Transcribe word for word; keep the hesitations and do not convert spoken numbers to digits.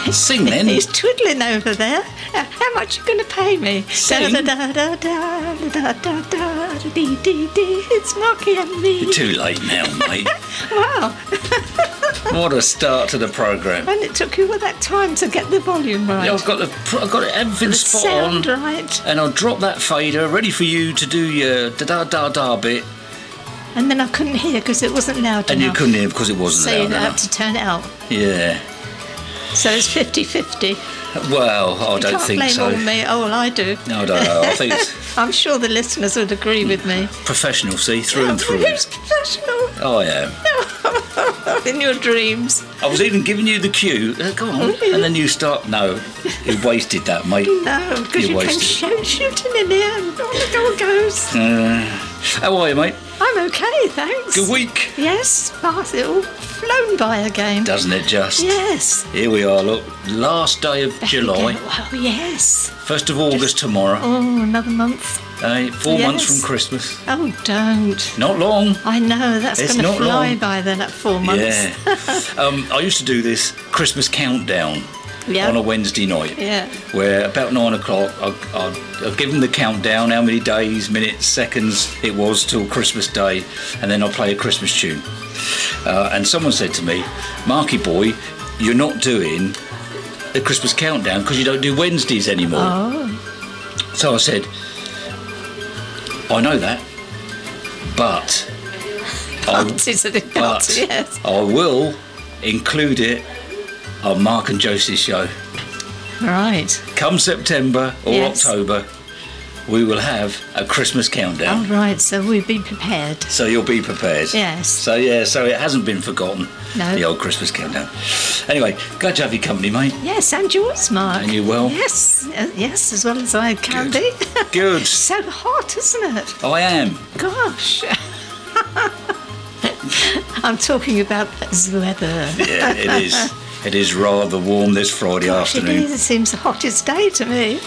Sing then. He's twiddling over there. Uh, how much are you going to pay me? Sing. Da, da, da, da, da, da, da, da, dee, dee, dee. It's Marky and me. You're too late now, mate. Wow. What a start to the programme. And it took you all that time to get the volume right. Yeah, I've got the, I've got everything the spot sound on, right. and I'll drop that fader, ready for you to do your da da da da bit. And then I couldn't hear because it wasn't loud And enough. you couldn't hear because it wasn't So loud you had enough. to turn it up. Yeah. So it's fifty-fifty. Well, I You don't can't think blame so. all me. Oh, well, I do. No, I don't know. I think it's I'm sure the listeners would agree with me. professional, see, through and through. Who's professional? I am. In your dreams. I was even giving you the cue. Uh, go on. And then you start. No, you wasted that, mate. No, because You you, came wasted shoot, shooting in here. Oh, go it goes. Uh, how are you, mate? I'm okay, thanks. Good week. Yes, but it all flown by again. Doesn't it just? Yes. Here we are, look. Last day of July. Oh, yes. First of August tomorrow. Oh, another month. Eh, four Yes. months from Christmas. Oh, don't. Not long. I know, that's It's going to not fly long. by then at four months. Yeah. um, I used to do this Christmas countdown Yeah. on a Wednesday night. Yeah. Where about nine o'clock, I'd, I'd, I'd give them the countdown, how many days, minutes, seconds it was till Christmas Day, and then I'd play a Christmas tune. Uh, and someone said to me, Marky boy, you're not doing the Christmas countdown because you don't do Wednesdays anymore. Oh. So I said, I know that, but I, But is it a but but, yes. I will include it on Mark and Josie's show. Right. Come September or Yes. October, we will have a Christmas countdown. Oh, right, so we've been prepared. So you'll be prepared. Yes. So yeah, so it hasn't been forgotten. No. The old Christmas countdown. Anyway, glad to have your company, mate. Yes, and yours, Mark. And you well? Yes, uh, yes, as well as I can Good. be. Good. So hot, isn't it? I am. Gosh. I'm talking about the weather. Yeah, it is. It is rather warm this Friday Gosh, it afternoon. is. It seems the hottest day to me.